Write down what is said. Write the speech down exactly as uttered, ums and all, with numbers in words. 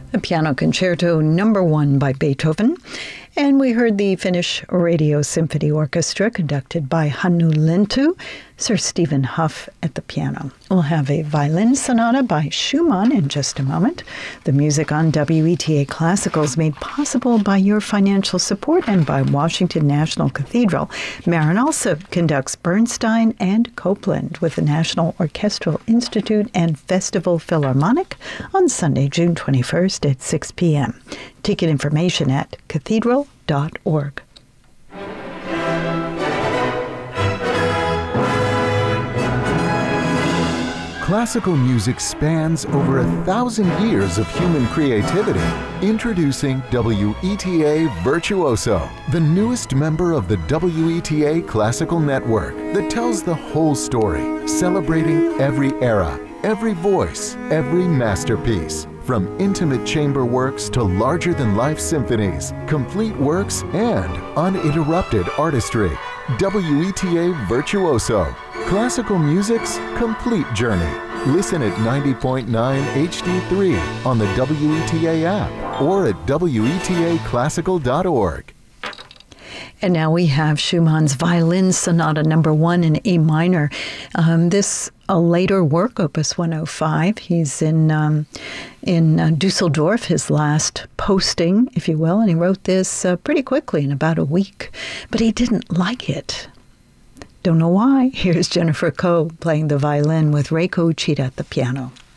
The Piano Concerto Number One by Beethoven. And we heard the Finnish Radio Symphony Orchestra conducted by Hannu Lintu, Sir Stephen Huff at the piano. We'll have a violin sonata by Schumann in just a moment. The music on W E T A Classical is made possible by your financial support and by Washington National Cathedral. Marin also conducts Bernstein and Copland with the National Orchestral Institute and Festival Philharmonic on Sunday, June twenty-first at six p.m. Ticket information at cathedral dot org. Classical music spans over a thousand years of human creativity. Introducing W E T A Virtuoso, the newest member of the W E T A Classical Network that tells the whole story, celebrating every era, every voice, every masterpiece. From intimate chamber works to larger-than-life symphonies, complete works, and uninterrupted artistry. W E T A Virtuoso, classical music's complete journey. Listen at ninety point nine H D three on the W E T A app or at W E T A classical dot org. And now we have Schumann's Violin Sonata Number One in A minor. Um, this a later work, Opus one oh five. He's in um, in uh, Dusseldorf, his last posting, if you will, and he wrote this uh, pretty quickly in about a week. But he didn't like it. Don't know why. Here's Jennifer Koh playing the violin with Reiko Uchida at the piano.